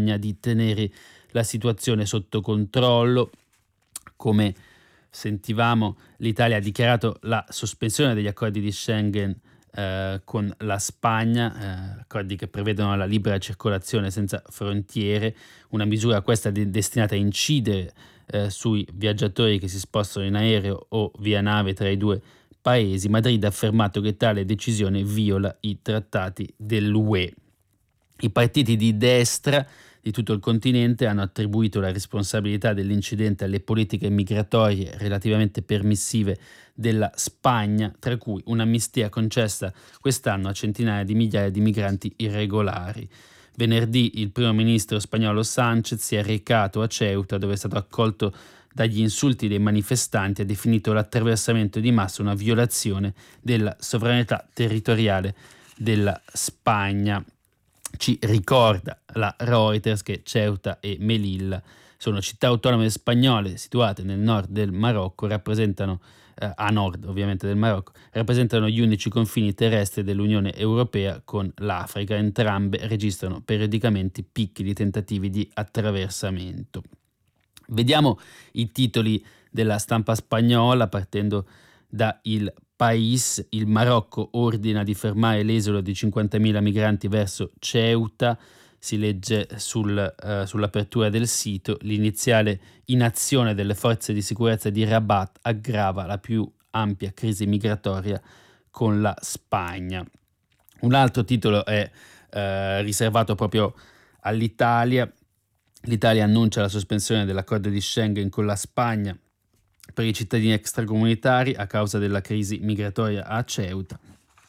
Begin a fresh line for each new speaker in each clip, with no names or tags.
Spagna di tenere la situazione sotto controllo. Come sentivamo, l'Italia ha dichiarato la sospensione degli accordi di Schengen con la Spagna, accordi che prevedono la libera circolazione senza frontiere, una misura questa destinata a incidere sui viaggiatori che si spostano in aereo o via nave tra i due paesi. Madrid ha affermato che tale decisione viola i trattati dell'UE. I partiti di destra di tutto il continente hanno attribuito la responsabilità dell'incidente alle politiche migratorie relativamente permissive della Spagna, tra cui un'amnistia concessa quest'anno a centinaia di migliaia di migranti irregolari. Venerdì il primo ministro spagnolo Sánchez si è recato a Ceuta, dove è stato accolto dagli insulti dei manifestanti, ha definito l'attraversamento di massa una violazione della sovranità territoriale della Spagna. Ci ricorda la Reuters che Ceuta e Melilla sono città autonome spagnole situate nel nord del Marocco, rappresentano a nord ovviamente del Marocco, rappresentano gli unici confini terrestri dell'Unione Europea con l'Africa. Entrambe registrano periodicamente picchi di tentativi di attraversamento. Vediamo i titoli della stampa spagnola partendo da Il País. Il Marocco ordina di fermare l'esodo di 50.000 migranti verso Ceuta. Si legge sull'apertura del sito: l'iniziale inazione delle forze di sicurezza di Rabat aggrava la più ampia crisi migratoria con la Spagna. Un altro titolo è riservato proprio all'Italia. L'Italia annuncia la sospensione dell'accordo di Schengen con la Spagna per i cittadini extracomunitari a causa della crisi migratoria a Ceuta.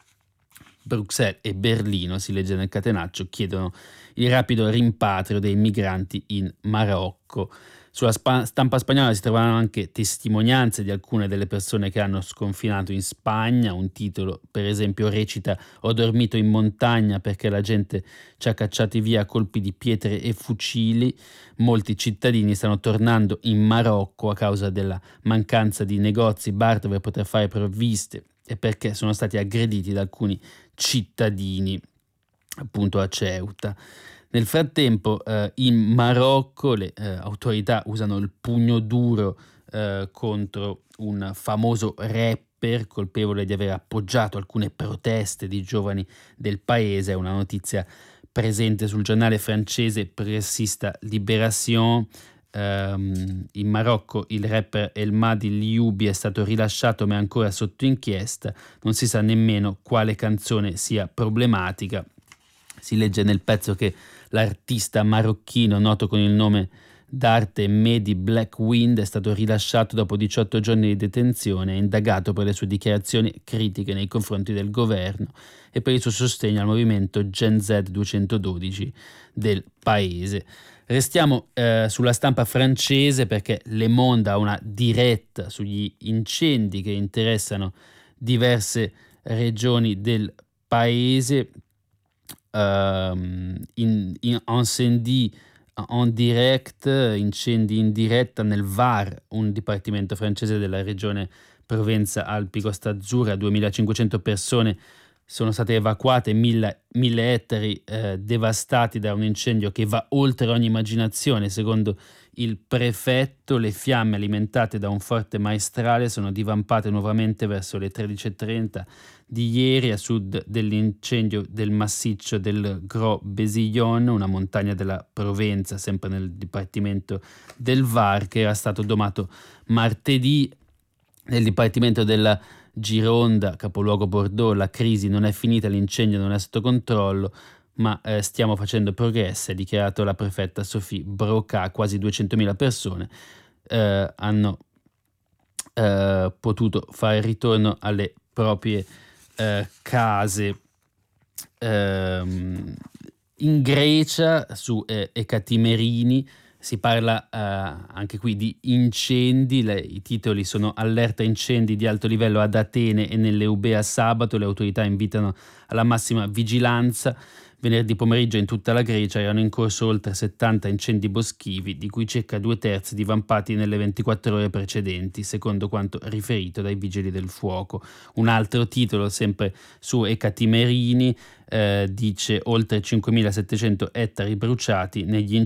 Bruxelles e Berlino, si legge nel catenaccio, chiedono il rapido rimpatrio dei migranti in Marocco. Sulla stampa spagnola si trovano anche testimonianze di alcune delle persone che hanno sconfinato in Spagna. Un titolo, per esempio, recita: «Ho dormito in montagna perché la gente ci ha cacciati via a colpi di pietre e fucili». Molti cittadini stanno tornando in Marocco a causa della mancanza di negozi, bar dove poter fare provviste e perché sono stati aggrediti da alcuni cittadini appunto a Ceuta. Nel frattempo in Marocco le autorità usano il pugno duro contro un famoso rapper colpevole di aver appoggiato alcune proteste di giovani del paese. È una notizia presente sul giornale francese pressista Libération. In Marocco il rapper El Madi Lioubi è stato rilasciato ma è ancora sotto inchiesta. Non si sa nemmeno quale canzone sia problematica. Si legge nel pezzo che l'artista marocchino noto con il nome d'arte Mehdi Black Wind è stato rilasciato dopo 18 giorni di detenzione e indagato per le sue dichiarazioni critiche nei confronti del governo e per il suo sostegno al movimento Gen Z 212 del paese. Restiamo sulla stampa francese perché Le Monde ha una diretta sugli incendi che interessano diverse regioni del paese. Incendie en direct, incendi in diretta nel Var, un dipartimento francese della regione Provenza-Alpi-Costa Azzurra. 2.500 persone sono state evacuate, 1.000 ettari devastati da un incendio che va oltre ogni immaginazione. Secondo il prefetto, le fiamme alimentate da un forte maestrale sono divampate nuovamente verso le 13.30 di ieri a sud dell'incendio del massiccio del Gros Besillon, una montagna della Provenza, sempre nel dipartimento del Var, che era stato domato martedì. Nel dipartimento della Gironda, capoluogo Bordeaux, la crisi non è finita, l'incendio non è sotto controllo, ma stiamo facendo progressi, ha dichiarato la prefetta Sophie Broca. Quasi 200.000 persone hanno potuto fare ritorno alle proprie case. In Grecia, su Ekatimerini, si parla anche qui di incendi. I titoli sono: allerta incendi di alto livello ad Atene e nelle Eubea sabato, le autorità invitano alla massima vigilanza. Venerdì pomeriggio in tutta la Grecia erano in corso oltre 70 incendi boschivi, di cui circa 2/3 divampati nelle 24 ore precedenti, secondo quanto riferito dai vigili del fuoco. Un altro titolo, sempre su Ekatimerini, dice: oltre 5.700 ettari bruciati negli